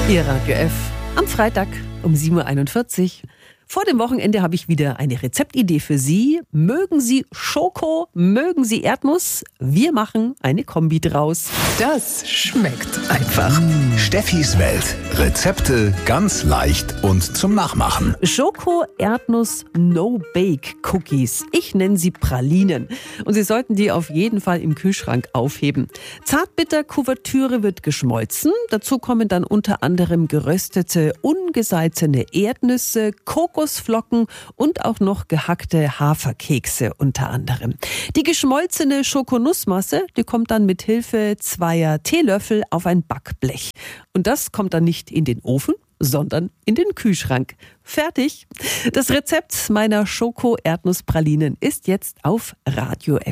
Ihr Radio F am Freitag um 7.41 Uhr. Vor dem Wochenende habe ich wieder eine Rezeptidee für Sie. Mögen Sie Schoko, mögen Sie Erdnuss? Wir machen eine Kombi draus. Das schmeckt einfach. Steffis Welt. Rezepte ganz leicht und zum Nachmachen. Schoko, Erdnuss, No-Bake-Cookies. Ich nenne sie Pralinen. Und Sie sollten die auf jeden Fall im Kühlschrank aufheben. Zartbitter-Kuvertüre wird geschmolzen. Dazu kommen dann unter anderem geröstete, ungesalzene Erdnüsse, Kokosflocken und auch noch gehackte Haferkekse unter anderem. Die geschmolzene Schokonussmasse, die kommt dann mit Hilfe 2 Teelöffel auf ein Backblech. Und das kommt dann nicht in den Ofen, sondern in den Kühlschrank. Fertig. Das Rezept meiner Schoko-Erdnusspralinen ist jetzt auf Radio F.